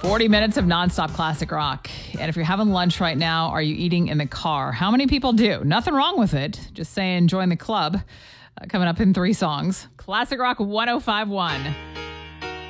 40 minutes of nonstop classic rock. And if you're having lunch right now, are you eating in the car? How many people do? Nothing wrong with it. Just saying, join the club. Coming up in 3 songs. Classic Rock 105.1.